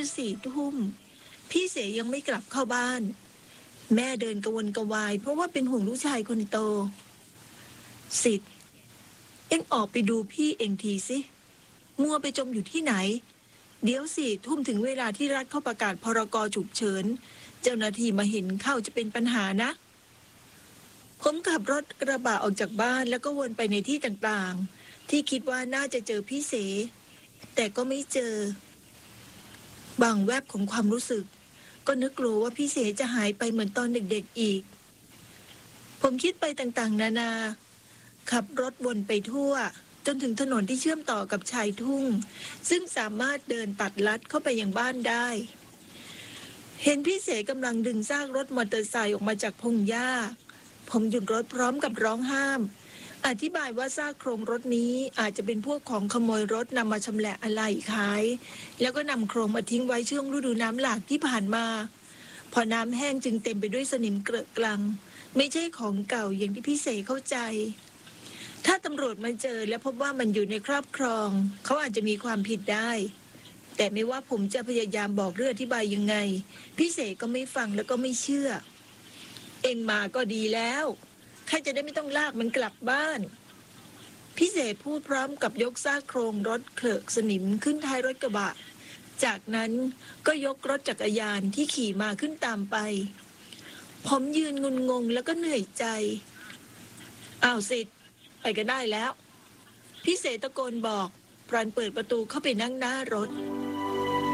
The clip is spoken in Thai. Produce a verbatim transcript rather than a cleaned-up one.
สี่ทุ่มพี่เสยังไม่กลับเข้าบ้านแม่เดินกระวนกระวายเพราะว่าเป็นห่วงลูกชายคนโตสิทธิ์เอ็งออกไปดูพี่เอ็งทีสิมัวไปจมอยู่ที่ไหนเดี๋ยวสี่ทุ่มถึงเวลาที่รัฐเขาประกาศพรกฉุกเฉินเจ้าหน้าที่มาเห็นเข้าจะเป็นปัญหานะผมขับรถกระบะออกจากบ้านแล้วก็วนไปในที่ต่างๆที่คิดว่าน่าจะเจอพี่เสแต่ก็ไม่เจอบางแวบของความรู้สึกก็นึกกลัวว่าพี่เสจะหายไปเหมือนตอนเด็กๆอีกผมคิดไปต่างๆนานาขับรถวนไปทั่วจนถึงถนนที่เชื่อมต่อกับชายทุ่งซึ่งสามารถเดินตัดลัดเข้าไปยังบ้านได้เห็นพี่เสกำลังดึงซากรถมอเตอร์ไซค์ออกมาจากพงหญ้าผมหยุดรถพร้อมกับร้องห้ามอธิบายว่าซากโครงรถนี้อาจจะเป็นพวกของขโมยรถนำมาชำแหละอะไหล่ขายแล้วก็นำโครงมาทิ้งไว้ช่วงฤดูน้ำหลากที่ผ่านมาพอน้ำแห้งจึงเต็มไปด้วยสนิมเกลอะกลังไม่ใช่ของเก่าอย่างที่พี่เสกเข้าใจถ้าตำรวจมาเจอและพบว่ามันอยู่ในครอบครองเขาอาจจะมีความผิดได้แต่ไม่ว่าผมจะพยายามบอกเรื่องอธิบายยังไงพี่เสกก็ไม่ฟังแล้วก็ไม่เชื่อเอ็งมาก็ดีแล้วใครจะได้ไม่ต้องลากมันกลับบ้านพี่เสกพูดพร้อมกับยกซากโครงรถเคลอะสนิมขึ้นท้ายรถกระบะจากนั้นก็ยกรถจักรยานที่ขี่มาขึ้นตามไปผมยืนงุนงงแล้วก็เหนื่อยใจอ้าวสิทธิ์ไปกันได้แล้วพี่เสกตะโกนบอกพรานเปิดประตูเข้าไปนั่งหน้ารถ